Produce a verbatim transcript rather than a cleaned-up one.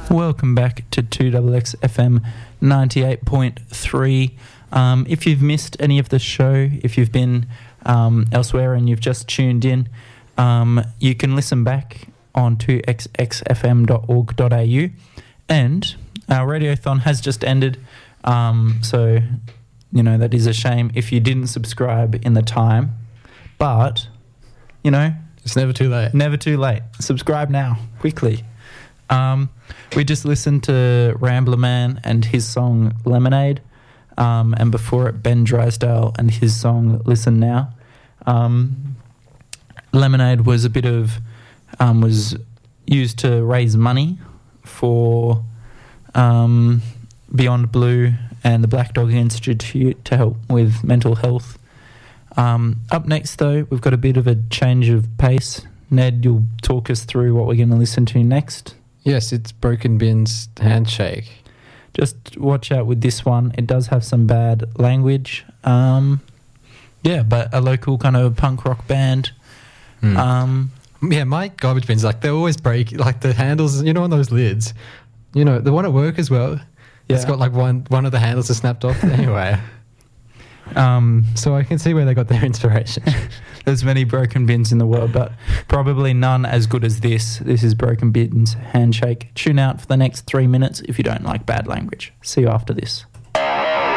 Welcome back to two X X F M ninety-eight point three. Um, if you've missed any of the show, if you've been um, elsewhere and you've just tuned in, um, you can listen back on two x x f m dot org dot a u. And our radiothon has just ended, um, so, you know, that is a shame if you didn't subscribe in the time. But, you know... It's never too late. Never too late. Subscribe now, quickly. Um, we just listened to Rambler Man and his song Lemonade, um, and before it Ben Drysdale and his song Listen Now. Um, Lemonade was a bit of um, was used to raise money for um, Beyond Blue and the Black Dog Institute to help with mental health. Um, up next, though, we've got a bit of a change of pace. Ned, you'll talk us through what we're going to listen to next. Yes, it's Broken Bin's Handshake. Just watch out with this one. It does have some bad language. Um, yeah, but a local kind of punk rock band. Mm. Um, yeah, my garbage bins, like, they always break, like, the handles, you know, on those lids. You know, the one at work as well. Yeah. It's got, like, one, one of the handles is snapped off anyway. Um, so I can see where they got their inspiration. There's many Broken Bins in the world, but probably none as good as this. This is Broken Bins Handshake. Tune out for the next three minutes if you don't like bad language. See you after this.